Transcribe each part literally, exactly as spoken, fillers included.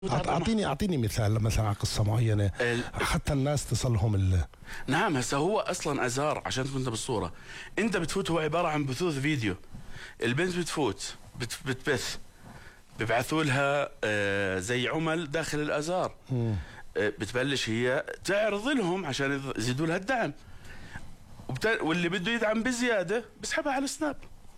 اعطيني اعطيني مثال مثلا على قصه معينه حتى الناس تصلهم ال... نعم. هسه هو اصلا ازار عشان تكون انت بالصوره، انت بتفوت، هو عباره عن بثوث فيديو. البنت بتفوت بت بتبث، ببعثوا لها آه زي عمل داخل الازار، آه بتبلش هي تعرض لهم عشان يزيدوا لها الدعم، واللي بده يدعم بزياده بسحبها على السناب.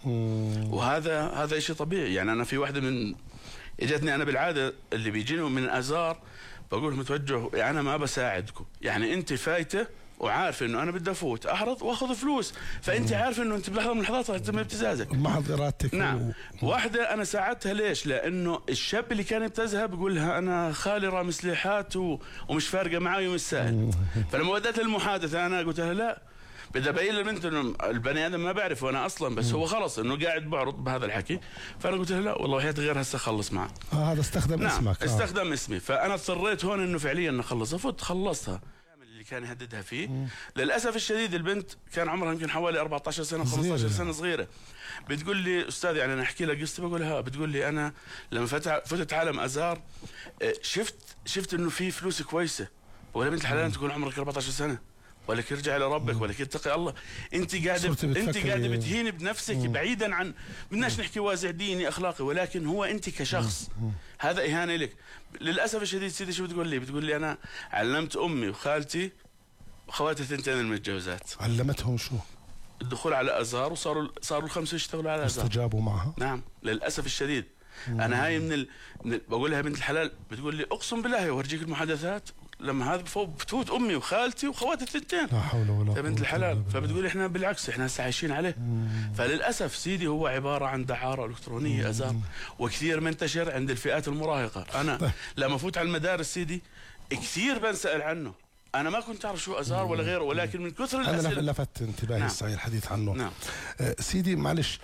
وهذا هذا شيء طبيعي. يعني انا في واحده من اجتني انا بالعاده اللي بيجيني من ازار بقول متوجه، يعني انا ما بساعدكم، يعني انت فايته وعارف انه انا بدي افوت احرض واخذ فلوس، فانت عارف انه انت بلحظه من اللحظات راح تتم ابتزازك محض ارادتك. نعم. و... واحده انا ساعدتها ليش؟ لانه الشاب اللي كان يبتزها بقول لها انا خالي رامي سلاحات و... ومش فارقه معي ومش سائل. فلما بدات المحادثه انا قلت لها لا، بدي ابين للبنت انه البني ادم ما بعرفه انا اصلا، بس هو خلص انه قاعد بعرض بهذا الحكي. فانا قلت لها لا والله وحياة غير هسه خلص معه. آه هذا استخدم نعم اسمك. آه. استخدم اسمي. فانا اضطريت هون انه فعليا اخلصها، فوت خلصتها اللي كان يهددها فيه. مم. للاسف الشديد البنت كان عمرها يمكن حوالي أربعة عشر سنه خمسة عشر سنه، صغيره. بتقول لي استاذ يعني انا احكي لك قصتي، بقول لها بتقول لي انا لما فتت عالم ازار شفت شفت انه في فلوس كويسه. ولا بنت الحلال تكون عمرك أربعة عشر سنه، ولك ارجع لربك، ولك اتقي الله. انت قاعده انت قاعده بتهيني بنفسك. مم. بعيدا عن بدناش نحكي وازع ديني اخلاقي، ولكن هو انت كشخص مم. هذا اهانه لك. للاسف الشديد سيدي شو بتقول لي؟ بتقول لي انا علمت امي وخالتي وخواتي الثنتين المتجوزات. علمتهم شو؟ الدخول على ازار، وصاروا صاروا الخمسه يشتغلوا على ازار. استجابوا معها؟ نعم للاسف الشديد. مم. انا هاي من, ال... من ال... بقول لها بنت الحلال، بتقول لي اقسم بالله اورجيك المحادثات لما هذا بتفوت امي وخالتي وخواتي الثنتين. لا حول ولا قوه. يا بنت الحلال. فبتقول احنا بالعكس احنا هسه عايشين عليه. مم. فللاسف سيدي هو عباره عن دعاره الكترونيه ازار، وكثير منتشر عند الفئات المراهقه. انا طيب. لما افوت على المدارس سيدي كثير بنسال عنه. انا ما كنت اعرف شو ازار ولا غيره، ولكن من كثر الاسئله انا لفت انتباهي نعم. الصحيح الحديث عنه. نعم. آه سيدي معلش،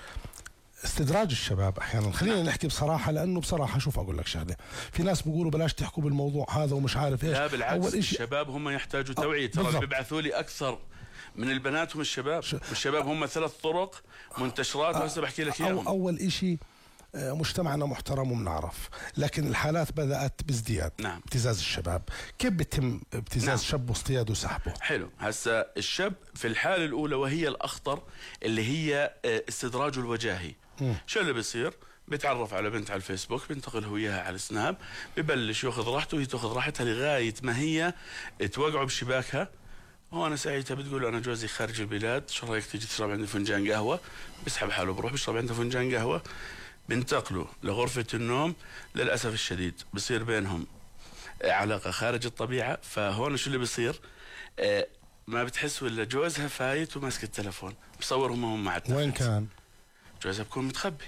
استدراج الشباب احيانا، خلينا نعم. نحكي بصراحه، لانه بصراحه شوف اقول لك شغله، في ناس بيقولوا بلاش تحكوا بالموضوع هذا ومش عارف ايش. لا بالعكس، اول الشباب هم يحتاجوا توعيه. ترى بيبعثوا لي اكثر من البنات هم الشباب. ش... الشباب هم ثلاث طرق منتشرات وهسه بحكي لك اياهم. اول شيء مجتمعنا محترم وبنعرف، لكن الحالات بدأت بازدياد. نعم. ابتزاز الشباب، كيف بيتم ابتزاز نعم. شاب واصطياده وسحبه؟ حلو. هسه الشاب في الحالة الأولى وهي الأخطر اللي هي استدراجه الوجاهي. م. شو اللي بيصير؟ بيتعرف على بنت على الفيسبوك، بينتقل هو وياها على السناب، ببلش ياخذ راحته وهي تاخذ راحتها لغاية ما هي توقعوا بشباكها. هون ساعتها بتقول انا جوزي خارج البلاد، شو رايك تيجي تشرب عندي فنجان قهوة؟ بسحب حاله بروح بيشرب عنده فنجان قهوة، بينتقلوا لغرفة النوم. للأسف الشديد بصير بينهم علاقة خارج الطبيعة. فهون شو اللي بصير؟ آه ما بتحس ولا جوزها فايت وماسك التلفون بصور هم هم مع وين كان؟ جوزها بكون متخبي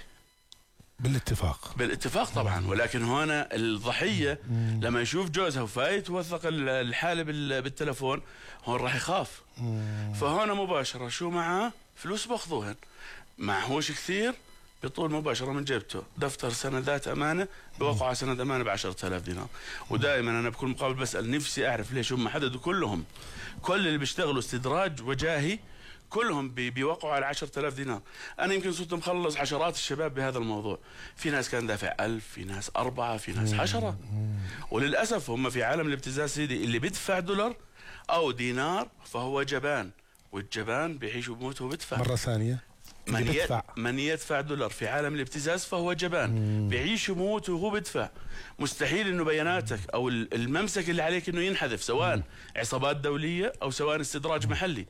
بالاتفاق. بالاتفاق طبعا، ولكن هون الضحية مم. لما يشوف جوزها وفايت وثق الحالة بالتلفون، هون راح يخاف. مم. فهون مباشرة شو معاه؟ فلوس باخذوهن، معهوش كثير، بيطول مباشرة من جيبته دفتر سندات أمانة، بوقعوا على سند أمانة ب عشرة آلاف دينار. ودائما أنا بكل مقابل بسأل نفسي أعرف ليش هم حددوا كلهم، كل اللي بيشتغلوا استدراج وجاهي كلهم بيوقعوا على عشرة آلاف دينار. أنا يمكن صرت مخلص عشرات الشباب بهذا الموضوع. في ناس كان دافع ألف، في ناس أربعة، في ناس عشرة. وللأسف هم في عالم الابتزاز سيدي اللي بيدفع دولار أو دينار فهو جبان، والجبان بيعيش وبموت وبيدفع. مرة ثانية، من يدفع من يدفع دولار في عالم الابتزاز فهو جبان. مم. بيعيش ويموت وهو بدفع. مستحيل انه بياناتك او الممسك اللي عليك انه ينحذف، سواء مم. عصابات دوليه او سواء استدراج محلي.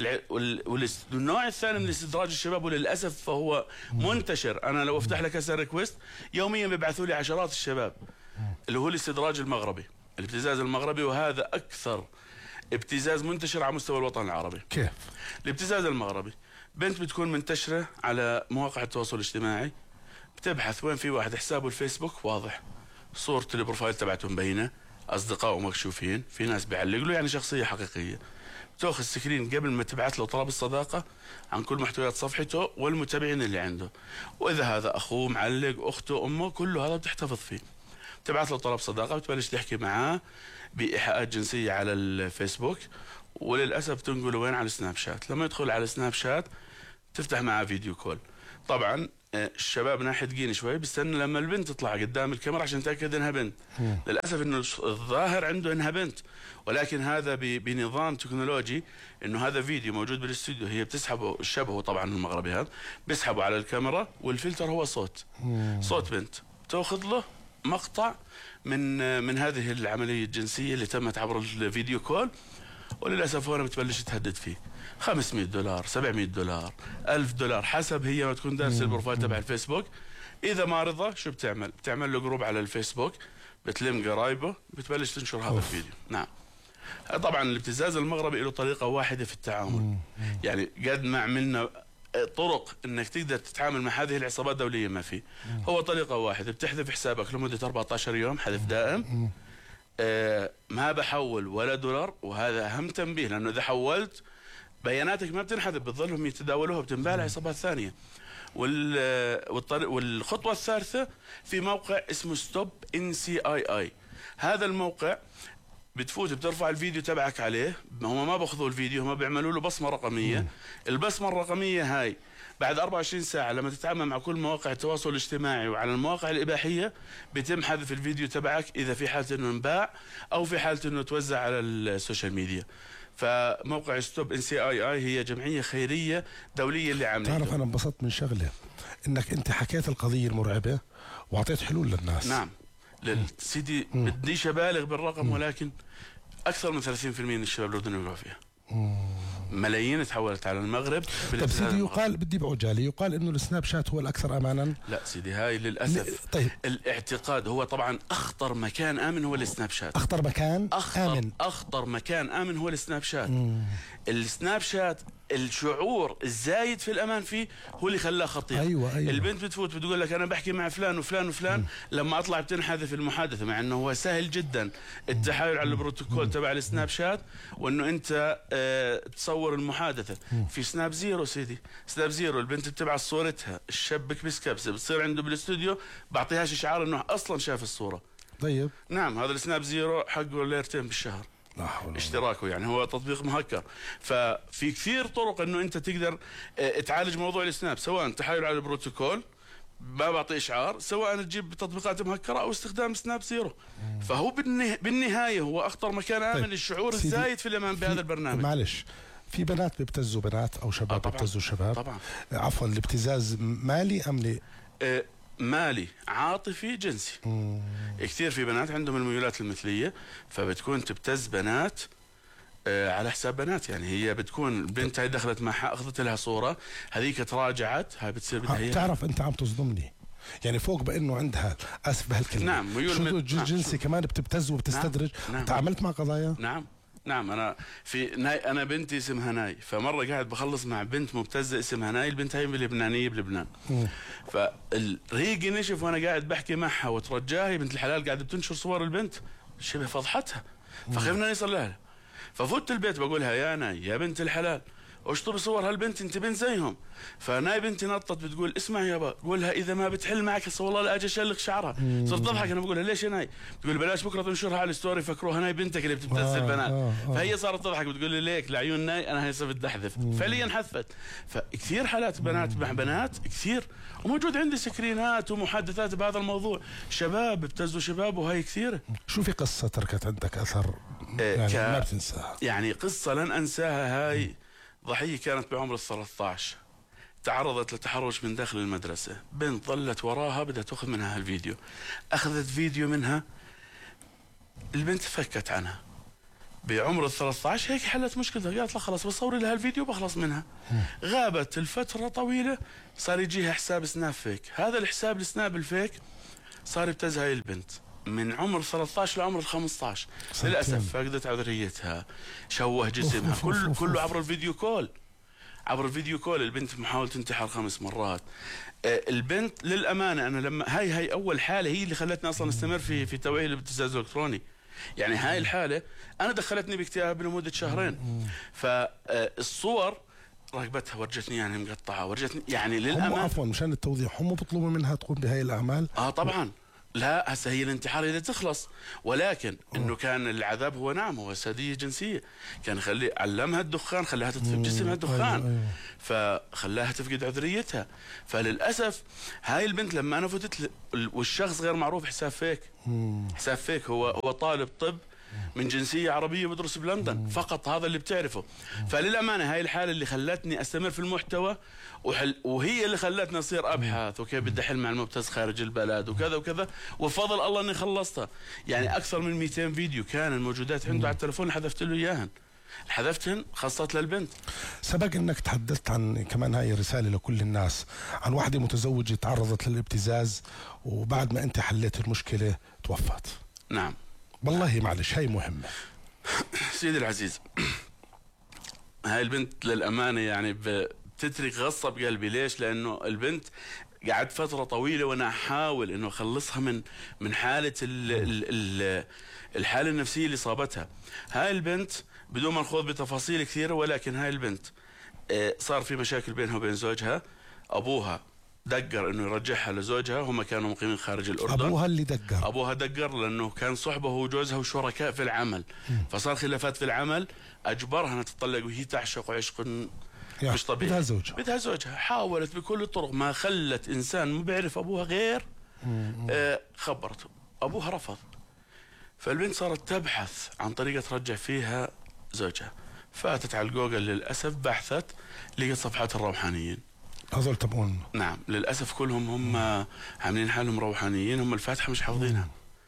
والنوع الثاني من استدراج الشباب وللاسف فهو مم. منتشر. انا لو افتح لك هسه ريكوست يوميا بيبعثوا لي عشرات الشباب مم. اللي هو الاستدراج المغربي، الابتزاز المغربي، وهذا اكثر ابتزاز منتشر على مستوى الوطن العربي. كيف؟ الابتزاز المغربي، بنت بتكون منتشرة على مواقع التواصل الاجتماعي، بتبحث وين في واحد حسابه الفيسبوك واضح، صورة البروفايل تبعته مبينة، أصدقائه مكشوفين، في ناس بيعلق له يعني شخصية حقيقية. بتاخذ سكرين قبل ما تبعث له طلب الصداقة عن كل محتويات صفحته والمتابعين اللي عنده، وإذا هذا أخوه معلق، أخته، أمه، كله هذا بتحتفظ فيه. بتبعث له طلب صداقة، بتبلش تحكي معاه بإيحاءات جنسية على الفيسبوك، وللأسف تنقله وين؟ على السناب شات. لما يدخل على السناب شات تفتح معه فيديو كول. طبعا آه، الشباب ناحقين شوي، بيستنى لما البنت تطلع قدام الكاميرا عشان يتاكد انها بنت. مم. للاسف انه الظاهر عنده انها بنت، ولكن هذا بنظام تكنولوجي انه هذا فيديو موجود بالاستوديو، هي بتسحبه، الشبه طبعا المغربي هذا بيسحبه على الكاميرا، والفلتر هو صوت. مم. صوت بنت، تاخذ له مقطع من من هذه العمليه الجنسيه اللي تمت عبر الفيديو كول، وللاسف هنا بتبلش تهدد فيه خمسمئة دولار، سبعمئة دولار، ألف دولار، حسب هي ما تكون دارسه البروفايل تبع الفيسبوك. اذا ما رضى شو بتعمل؟ بتعمل له جروب على الفيسبوك، بتلم قرايبه، بتبلش تنشر هذا الفيديو. نعم. طبعا الابتزاز المغربي له طريقه واحده في التعامل، يعني قد ما عملنا طرق انك تقدر تتعامل مع هذه العصابات الدوليه ما في، هو طريقه واحده، بتحذف حسابك لمده أربعة عشر يوم حذف دائم. آه ما بحول ولا دولار، وهذا اهم تنبيه، لانه اذا حولت بياناتك ما بتنحذف، بتظلهم يتداولوها، بتنباع لعصابات ثانيه. والطريق والخطوه الثالثه في موقع اسمه ستوب ان سي اي اي. هذا الموقع بتفوت بترفع الفيديو تبعك عليه، هم ما باخذوا الفيديو، هم بيعملوا له بصمه رقميه. البصمه الرقميه هاي بعد أربعة وعشرين ساعه لما تتعامل مع كل مواقع التواصل الاجتماعي وعلى المواقع الاباحيه، بيتم حذف الفيديو تبعك اذا في حاله انه انباع او في حاله انه توزع على السوشيال ميديا. فموقع ستوب ان سي اي اي هي جمعيه خيريه دوليه اللي عامله. تعرف انا انبسطت من شغله، انك انت حكيت القضيه المرعبه واعطيت حلول للناس. نعم. سيدي بديش ابالغ بالرقم، ولكن اكثر من ثلاثين بالمئة من الشباب الاردنيين وقعوا فيها. ملايين تحولت على المغرب. طيب سيدي، يقال بدي بعجالي، يقال انه السناب شات هو الاكثر امانا. لا سيدي، هاي للاسف. طيب الاعتقاد هو طبعا اخطر مكان امن هو السناب شات. اخطر مكان أخطر امن اخطر مكان امن هو السناب شات. مم. السناب شات الشعور الزايد في الامان فيه هو اللي خلاه خطير. أيوة أيوة. البنت بتفوت بتقول لك انا بحكي مع فلان وفلان وفلان، مم. لما اطلع بتنحذف المحادثه، مع انه هو سهل جدا التحايل على البروتوكول تبع السناب شات، وانه انت اه تصور المحادثه. مم. في سناب زيرو سيدي، سناب زيرو البنت بتبعث صورتها، الشاب بكبس كبسه، بتصير عنده بالاستوديو بعطيهاش اشعار انه اصلا شاف الصوره. طيب نعم، هذا السناب زيرو حقه ليرتين بالشهر اشتراكه، يعني هو تطبيق مهكر. ففي كثير طرق انه انت تقدر اه تعالج موضوع السناب، سواء تحايل على البروتوكول ما بعطي اشعار، سواء تجيب تطبيقات مهكره او استخدام سناب زيرو. مم. فهو بالنهايه هو اخطر مكان امن. طيب. الشعور الزايد في الامان بهذا البرنامج. معلش، في بنات بيبتزوا بنات او شباب آه بيبتزوا شباب. طبعا. عفوا، الابتزاز مالي ام لي؟ اه مالي، عاطفي، جنسي. مم. كثير في بنات عندهم الميولات المثليه، فبتكون تبتز بنات آه على حساب بنات. يعني هي بتكون البنت هاي دخلت معها، اخذت لها صوره، هذيك تراجعت، هاي بتصير بدها هي. تعرف انت عم تصدمني، يعني فوق بانه عندها، اسف بهالكلمه، نعم، ميول جنسي، نعم. كمان بتبتز وبتستدرج. نعم. تعاملت مع قضايا؟ نعم نعم. انا في ناي، انا بنتي اسمها ناي، فمره قاعد بخلص مع بنت مبتزه اسمها ناي، البنت هاي لبنانيه بلبنان. فالريقي نشف وانا قاعد بحكي معها وترجاها، بنت الحلال قاعده بتنشر صور البنت، شبه فضحتها، فخفنا نوصل لها. ففوت البيت بقولها يا ناي يا بنت الحلال، اشطب صور هالبنت، انت بنت زيهم. فناي بنتي نطت بتقول اسمع يابا، قولها اذا ما بتحل معك هسه والله لا اجي اشلق شعرها. صرت اضحك، انا بقولها ليش يا ناي؟ بتقول بلاش بكره تنشرها على الستوري فكروها ناي بنتك اللي بتبتز آه البنات. آه آه. فهي صارت تضحك بتقول لي ليك لعيون ناي انا هسه بدي احذف. فعليا حذفت. فكثير حالات بنات مع بنات كثير، وموجود عندي سكرينات ومحادثات بهذا الموضوع، شباب ابتزوا شباب، وهي كثيره. شو في قصه تركت عندك اثر يعني ما بتنساها؟ يعني قصه لن انساها. هاي ضحية كانت بعمر الثلاثة عشر، تعرضت لتحرش من داخل المدرسة، بنت ظلت وراها بدها تأخذ منها هالفيديو، أخذت فيديو منها، البنت فكت عنها بعمر الثلاثة عشر، هيك حلت مشكلتها، قالت لا خلاص بصوري لها الفيديو بخلص منها. غابت الفترة طويلة، صار يجيها حساب سناب فيك، هذا الحساب السناب الفيك صار يبتز هاي البنت من عمر ثلاثة عشر لعمر خمسة عشر. للأسف فقدت عذريتها، شوه جسمها، كله كله عبر الفيديو كول. عبر الفيديو كول البنت محاولة انتحار خمس مرات. آه البنت للأمانة أنا لما هاي هاي أول حالة هي اللي خلتني أصلا استمر في في توعية الابتزاز الإلكتروني. يعني هاي الحالة أنا دخلتني باكتئاب لمدة شهرين. فالصور رغبتها ورجتني يعني مقطعة، ورجتني يعني للأمانة. عفوا مشان التوضيح، هم بيطلبوا منها تقوم بهاي الأعمال؟ آه طبعا لا هسه هي الانتحار هي تخلص، ولكن انه كان العذاب هو نعم هو ساديه جنسيه، كان يخلي علمها الدخان، خلاها تطفي بجسمها الدخان. أيوة أيوة. فخلاها تفقد عذريتها. فللاسف هاي البنت لما انا فتت والشخص غير معروف، حساب فيك، حساب فيك، هو هو طالب طب من جنسية عربية بدرس بلندن فقط، هذا اللي بتعرفه. فللأمانة هاي الحالة اللي خلتني أستمر في المحتوى، وحل وهي اللي خلتني أصير أبحث وكيف بدي أحل مع المبتز خارج البلد وكذا وكذا، وفضل الله أني خلصتها. يعني أكثر من مئتين فيديو كان الموجودات عنده على التلفون حذفت له إياهن، حذفتهن خاصة للبنت. سبق انك تحدثت عن كمان هاي رسالة لكل الناس عن واحدة متزوجة تعرضت للابتزاز وبعد ما انت حليت المشكلة توفت. نعم والله معلش هاي مهمة. سيدي العزيز، هاي البنت للأمانة يعني بتترك غصة بقلبي. ليش؟ لأنه البنت قعدت فترة طويلة وأنا أحاول إنه أخلصها من من حالة ال ال ال الحالة النفسية اللي صابتها. هاي البنت بدون ما نخوض بتفاصيل كثيرة، ولكن هاي البنت صار في مشاكل بينها وبين زوجها. أبوها دقر انه يرجعها لزوجها، هم كانوا مقيمين خارج الاردن. ابوها اللي دقر؟ ابوها دقر لانه كان صحبه هو وجوزها وشركاء في العمل. م. فصار خلافات في العمل، اجبرها انها تطلق وهي تعشق عشق مش طبيعي. بدها زوجها، بدها زوجها. حاولت بكل الطرق، ما خلت انسان ما بيعرف ابوها غير آه خبرته. ابوها رفض. فالبنت صارت تبحث عن طريقه ترجع فيها زوجها. فاتت على الجوجل للاسف، بحثت لقت صفحات الروحانيين. هذول تبعون؟ نعم للاسف كلهم هم عاملين حالهم روحانيين، هم الفاتحه مش حافظينها.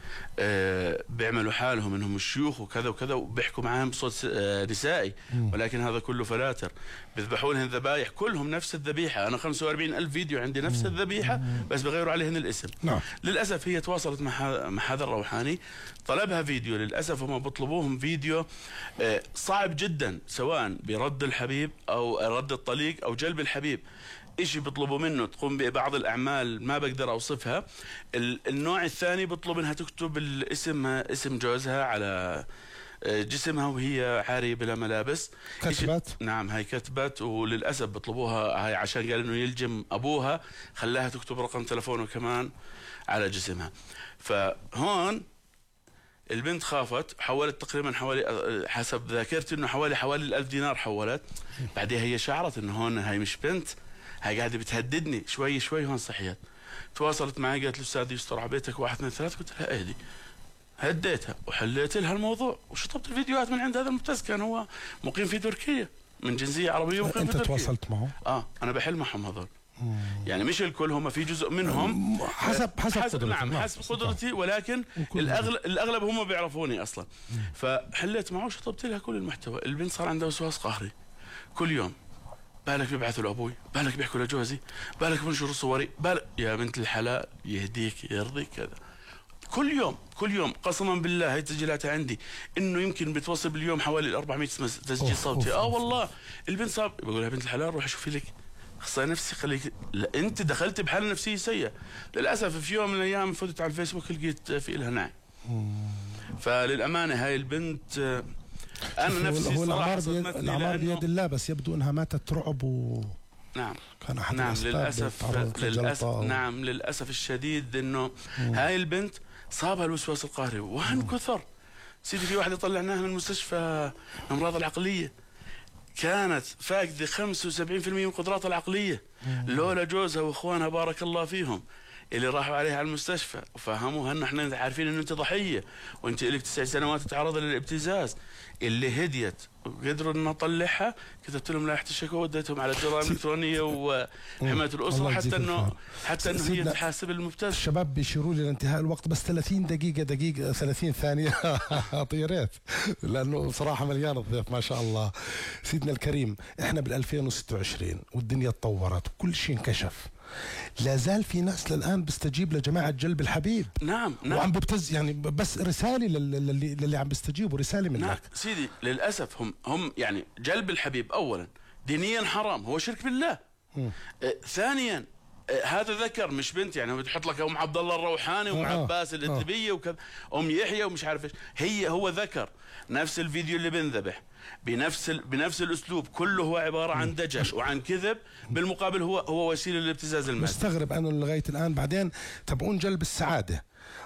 آه بيعملوا حالهم انهم شيوخ وكذا وكذا، وبيحكوا معاهم بصوت آه نسائي، ولكن هذا كله فلاتر. بيذبحوا لهم ذبايح كلهم نفس الذبيحه. انا خمسة وأربعين ألف فيديو عندي نفس الذبيحه، بس بغيروا عليهن الاسم. نعم. للاسف هي تواصلت مع مع هذا الروحاني، طلبها فيديو. للاسف هم بيطلبوهم فيديو آه صعب جدا، سواء برد الحبيب او رد الطليق او جلب الحبيب. إشي بيطلبوا منه تقوم ببعض الأعمال ما بقدر أوصفها. النوع الثاني بيطلب منها تكتب الاسم اسم جوزها على جسمها وهي عارية بلا ملابس. كتبت؟ نعم هاي كتبت، وللأسف بيطلبوها هاي عشان قال إنه يلجم أبوها، خلاها تكتب رقم تلفونه كمان على جسمها. فهون البنت خافت، حولت تقريبا حوالي حسب ذاكرتي إنه حوالي حوالي الألف دينار حولت. بعدها هي شعرت إنه هون هاي مش بنت، هاي قاعده بتهددني. شوي شوي هون صحيت، تواصلت معي قالت لي استاذ يستر على بيتك واحد اثنين ثلاث. قلت لها اهدي، هديتها وحليت لها الموضوع وشطبت الفيديوهات من عند هذا المبتز. كان هو مقيم في تركيا من جنسيه عربيه ومقيم انت في تركيا. انت تواصلت معه؟ اه انا بحل معهم هذول. يعني مش الكل، هم في جزء منهم حسب حسب, حسب قدرتي. نعم حسب قدرتي، ولكن الاغلب الاغلب هم بيعرفوني اصلا. فحليت معه وشطبت لها كل المحتوى. البنت صار عندها وسواس قهري كل يوم. بالك بيبعثوا لابوي، بالك بيحكوا لجوزي، بالك بنشروا صوري، بالك يا بنت الحلال يهديك يرضيك كذا. كل يوم كل يوم قسما بالله هي تسجيلاتها عندي، انه يمكن بتوصل باليوم حوالي أربعمية تسجيل صوتي. اه والله البنت صار بقول لها بنت الحلال روحي شوفي لك اخصائي نفسي خليك. لا انت دخلت بحاله نفسيه سيئه. للاسف في يوم من الايام فتت على الفيسبوك لقيت في لها نعي. فللامانه هاي البنت أنا نفسي هو الأعمار بيد, الأعمار بيد الله، بس يبدو أنها ماتت رعب و نعم كان أحد نعم للأسف للأسف أو... نعم للأسف الشديد إنه مم. هاي البنت صابها الوسواس القهري وهن كثر. سيدي في واحدة طلعناها من المستشفى الأمراض العقلية، كانت فاقدة خمسة وسبعين بالمئة من قدراتها العقلية. مم. لولا جوزها وإخوانها بارك الله فيهم اللي راحوا عليها على المستشفى وفهموها ان احنا عارفين ان انت ضحيه وانت لك تسع سنوات تتعرض للابتزاز، اللي هديت وقدروا ان نطلعها. كتبت لهم لائحه الشكوى وديتهم على الجرائم الالكترونيه وحمايه الاسره حتى انه حتى انه هي تحاسب المبتز. الشباب بيشيروا لي لانتهاء الوقت، بس ثلاثين دقيقه دقيقه ثلاثين ثانيه طيرت لانه صراحه مليان الضيف ما شاء الله. سيدنا الكريم احنا بال ألفين وستة وعشرين والدنيا تطورت وكل شيء انكشف، لا زال في ناس للآن بيستجيب لجماعة جلب الحبيب. نعم نعم وعم ببتز يعني بس رسالة للي, للي عم بيستجيبوا، رسالة منك. نعم سيدي للأسف هم هم يعني جلب الحبيب أولا دينيا حرام، هو شرك بالله. آه ثانيا آه هذا ذكر مش بنت، يعني بتحط لك أم عبد الله الروحاني وأم آه عباس الإدلبية آه وكذا أم يحيى ومش عارف إيش. هي هو ذكر نفس الفيديو اللي بنذبح بنفس بنفس الاسلوب، كله هو عباره عن دجل وعن كذب، بالمقابل هو هو وسيله للابتزاز المادي. مستغرب انا لغايه الان. بعدين تبعون جلب السعاده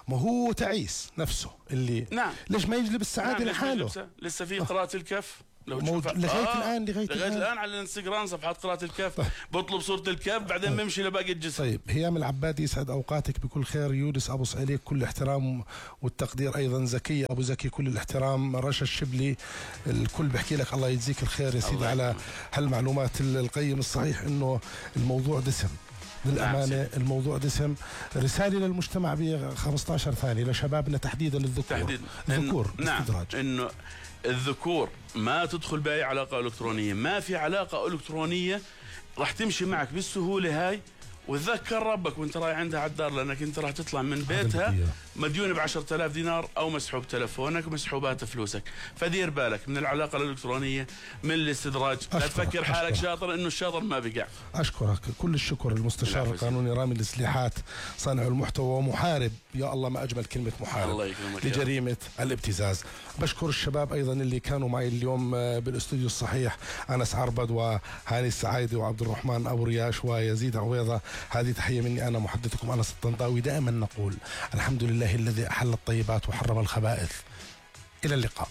ما هو تعيس نفسه اللي نعم. ليش ما يجلب السعاده نعم، ليش ما لحاله؟ يجلبسها؟ لسه في قراءة الكف لو موجود تشوفها لغايه آه الان لغايه, لغايه الان, الان على الانستغرام صفحات قراءة الكف. بطلب صورة الكف بعدين بمشي لباقي الجسم. طيب هيام العبادي يسعد اوقاتك بكل خير. يونس ابو عليك كل احترام والتقدير، ايضا زكيه ابو زكي كل الاحترام. رشا الشبلي الكل بحكي لك الله يجزيك الخير يا سيدي على هالمعلومات القيم. الصحيح انه الموضوع دسم للأمانة. نعم. الموضوع دسم. رسالة للمجتمع ب خمسة عشر ثانية لشبابنا تحديدا للذكور. تحديد. الذكور نعم. استدراج. انه الذكور ما تدخل بأي علاقة إلكترونية، ما في علاقة إلكترونية راح تمشي معك بالسهولة هاي. وتذكر ربك وانت رايح عندها على الدار، لانك انت راح تطلع من بيتها مديون ب عشرة آلاف دينار او مسحوب تلفونك ومسحوبات فلوسك. فدير بالك من العلاقه الالكترونيه، من الاستدراج. لا تفكر حالك أشكرك. شاطر، انه الشاطر ما بيقع. اشكرك كل الشكر المستشار القانوني رامي السليحات صانع المحتوى ومحارب، يا الله ما اجمل كلمه محارب، الله يكرمك، لجريمه الابتزاز. بشكر الشباب ايضا اللي كانوا معي اليوم بالاستوديو الصحيح، انس عربد وهاني السعايدي وعبد الرحمن ابو رياش ويزيد عويضه. هذه تحية مني أنا محدثكم أنس الطنطاوي. دائما نقول الحمد لله الذي أحل الطيبات وحرم الخبائث. إلى اللقاء.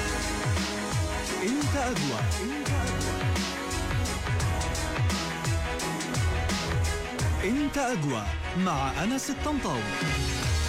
انت أدوى. انت أدوى مع أنس الطنطاوي.